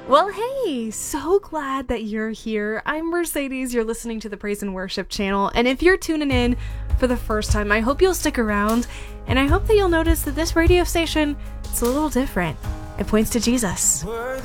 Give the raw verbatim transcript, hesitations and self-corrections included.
Well, hey, so glad that you're here. I'm Mercedes, you're listening to the Praise and Worship channel, and if you're tuning in for the first time, I hope you'll stick around, and I hope that you'll notice that this radio station is a little different. It points to Jesus.